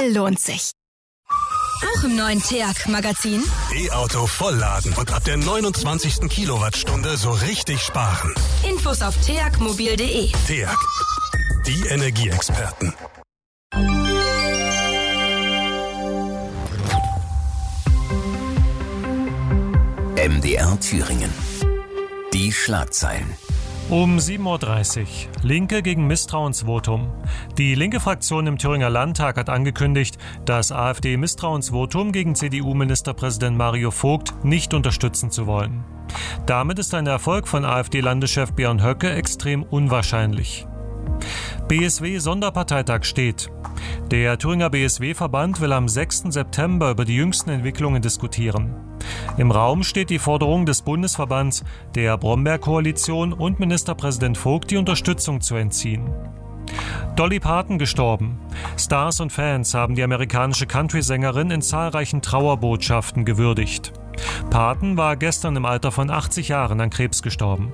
Tanken lohnt sich. Auch im neuen TEAG-Magazin. E-Auto vollladen und ab der 29. Kilowattstunde so richtig sparen. Infos auf teagmobil.de. TEAG, die Energieexperten. MDR Thüringen. Die Schlagzeilen. Um 7.30 Uhr. Linke gegen Misstrauensvotum. Die linke Fraktion im Thüringer Landtag hat angekündigt, das AfD-Misstrauensvotum gegen CDU-Ministerpräsident Mario Vogt nicht unterstützen zu wollen. Damit ist ein Erfolg von AfD-Landeschef Björn Höcke extrem unwahrscheinlich. BSW-Sonderparteitag steht. Der Thüringer BSW-Verband will am 6. September über die jüngsten Entwicklungen diskutieren. Im Raum steht die Forderung des Bundesverbands, der Bromberg-Koalition und Ministerpräsident Vogt die Unterstützung zu entziehen. Dolly Parton gestorben. Stars und Fans haben die amerikanische Country-Sängerin in zahlreichen Trauerbotschaften gewürdigt. Parton war gestern im Alter von 80 Jahren an Krebs gestorben.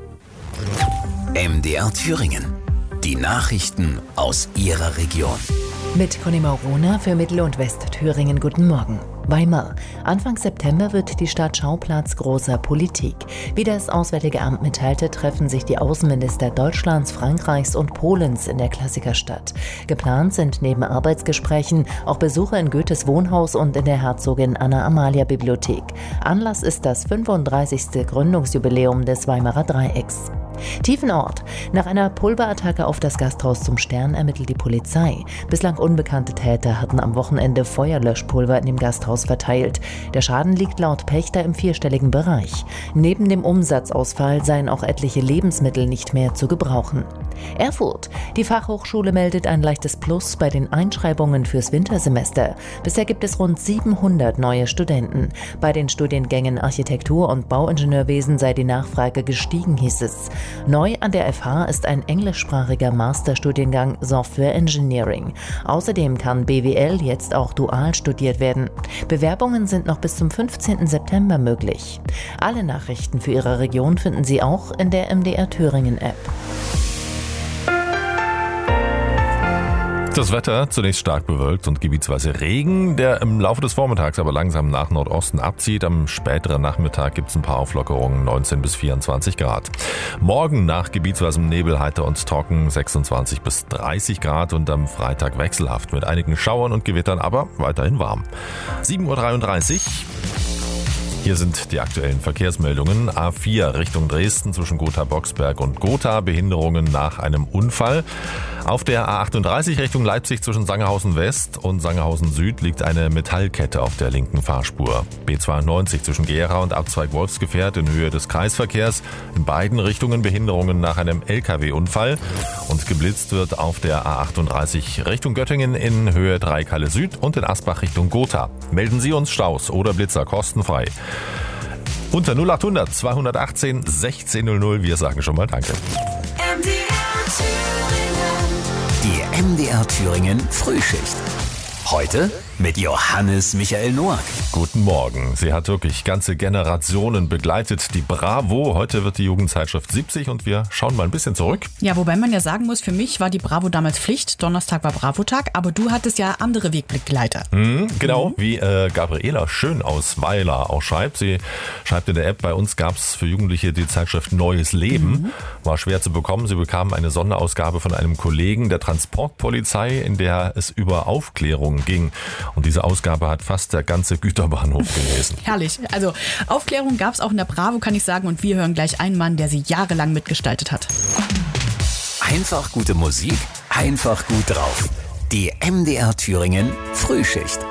MDR Thüringen. Die Nachrichten aus Ihrer Region. Mit Conny Maurona für Mittel- und Westthüringen. Guten Morgen. Weimar. Anfang September wird die Stadt Schauplatz großer Politik. Wie das Auswärtige Amt mitteilte, treffen sich die Außenminister Deutschlands, Frankreichs und Polens in der Klassikerstadt. Geplant sind neben Arbeitsgesprächen auch Besuche in Goethes Wohnhaus und in der Herzogin Anna-Amalia-Bibliothek. Anlass ist das 35. Gründungsjubiläum des Weimarer Dreiecks. Tiefenort. Nach einer Pulverattacke auf das Gasthaus zum Stern ermittelt die Polizei. Bislang unbekannte Täter hatten am Wochenende Feuerlöschpulver in dem Gasthaus verteilt. Der Schaden liegt laut Pächter im vierstelligen Bereich. Neben dem Umsatzausfall seien auch etliche Lebensmittel nicht mehr zu gebrauchen. Erfurt. Die Fachhochschule meldet ein leichtes Plus bei den Einschreibungen fürs Wintersemester. Bisher gibt es rund 700 neue Studenten. Bei den Studiengängen Architektur und Bauingenieurwesen sei die Nachfrage gestiegen, hieß es. Neu an der FH ist ein englischsprachiger Masterstudiengang Software Engineering. Außerdem kann BWL jetzt auch dual studiert werden. Bewerbungen sind noch bis zum 15. September möglich. Alle Nachrichten für Ihre Region finden Sie auch in der MDR Thüringen App. Das Wetter zunächst stark bewölkt und gebietsweise Regen, der im Laufe des Vormittags aber langsam nach Nordosten abzieht. Am späteren Nachmittag gibt es ein paar Auflockerungen, 19 bis 24 Grad. Morgen nach gebietsweisem Nebel heiter und trocken, 26 bis 30 Grad und am Freitag wechselhaft mit einigen Schauern und Gewittern, aber weiterhin warm. 7.33 Uhr. Hier sind die aktuellen Verkehrsmeldungen. A4 Richtung Dresden zwischen Gotha-Boxberg und Gotha. Behinderungen nach einem Unfall. Auf der A38 Richtung Leipzig zwischen Sangerhausen West und Sangerhausen Süd liegt eine Metallkette auf der linken Fahrspur. B92 zwischen Gera und Abzweig Wolfsgefährt in Höhe des Kreisverkehrs. In beiden Richtungen Behinderungen nach einem LKW-Unfall. Und geblitzt wird auf der A38 Richtung Göttingen in Höhe 3 Kalle Süd und in Asbach Richtung Gotha. Melden Sie uns Staus oder Blitzer kostenfrei. Unter 0800 218 1600. Wir sagen schon mal Danke. Die MDR Thüringen Frühschicht. Heute mit Johannes Michael Noack. Guten Morgen. Sie hat wirklich ganze Generationen begleitet. Die Bravo. Heute wird die Jugendzeitschrift 70 und wir schauen mal ein bisschen zurück. Ja, wobei man ja sagen muss, für mich war die Bravo damals Pflicht. Donnerstag war Bravo-Tag, aber du hattest ja andere Wegbegleiter. Genau, wie Gabriela Schön aus Weiler auch schreibt. Sie schreibt in der App, bei uns gab es für Jugendliche die Zeitschrift Neues Leben. War schwer zu bekommen. Sie bekamen eine Sonderausgabe von einem Kollegen der Transportpolizei, in der es über Aufklärung ging. Und diese Ausgabe hat fast der ganze Güterbahnhof gelesen. Herrlich. Also Aufklärung gab es auch in der Bravo, kann ich sagen. Und wir hören gleich einen Mann, der sie jahrelang mitgestaltet hat. Einfach gute Musik, einfach gut drauf. Die MDR Thüringen Frühschicht.